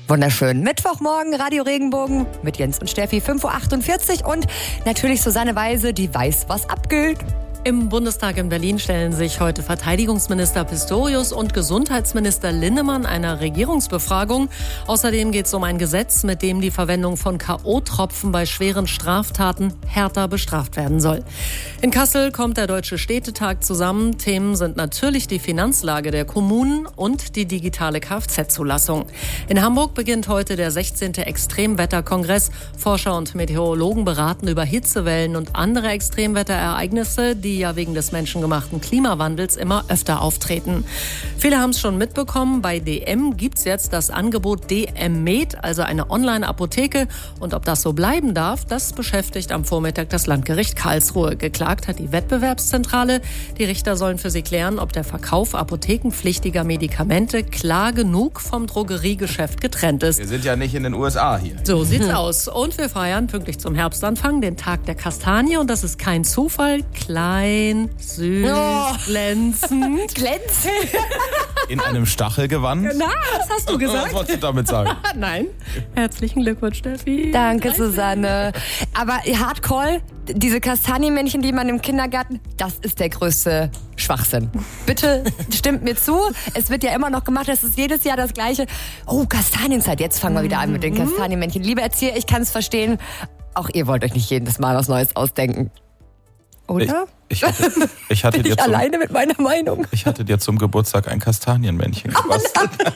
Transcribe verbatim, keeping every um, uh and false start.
Wunderschön. Mittwochmorgen, Radio Regenbogen mit Jens und Steffi, fünf Uhr achtundvierzig und natürlich Susanne Weise, die weiß, was abgeht. Im Bundestag in Berlin stellen sich heute Verteidigungsminister Pistorius und Gesundheitsminister Linnemann einer Regierungsbefragung. Außerdem geht es um ein Gesetz, mit dem die Verwendung von K O-Tropfen bei schweren Straftaten härter bestraft werden soll. In Kassel kommt der Deutsche Städtetag zusammen. Themen sind natürlich die Finanzlage der Kommunen und die digitale Kfz-Zulassung. In Hamburg beginnt heute der sechzehnte Extremwetterkongress. Forscher und Meteorologen beraten über Hitzewellen und andere Extremwetterereignisse, die ja wegen des menschengemachten Klimawandels immer öfter auftreten. Viele haben es schon mitbekommen, bei D M gibt es jetzt das Angebot D M Med, also eine Online-Apotheke. Und ob das so bleiben darf, das beschäftigt am Vormittag das Landgericht Karlsruhe. Geklagt hat die Wettbewerbszentrale. Die Richter sollen für sie klären, ob der Verkauf apothekenpflichtiger Medikamente klar genug vom Drogeriegeschäft getrennt ist. Wir sind ja nicht in den U S A hier. So sieht's aus. Und wir feiern pünktlich zum Herbstanfang den Tag der Kastanie. Und das ist kein Zufall. Klein, süß, oh. glänzend. Glänzend? In einem Stachelgewand? Na, das hast du gesagt. Was wolltest du damit sagen? Nein. Herzlichen Glückwunsch, Steffi. Danke, Susanne. Aber Hardcore, diese Kastanienmännchen, die man im Kindergarten, das ist der größte Schwachsinn. Bitte stimmt mir zu. Es wird ja immer noch gemacht, es ist jedes Jahr das Gleiche. Oh, Kastanienzeit, jetzt fangen wir wieder an mit den Kastanienmännchen. Liebe Erzieher, ich kann es verstehen. Auch ihr wollt euch nicht jedes Mal was Neues ausdenken. Oder? Ich, ich hatte, ich hatte Bin dir ich zum, alleine mit meiner Meinung? Ich hatte dir zum Geburtstag ein Kastanienmännchen gebastelt.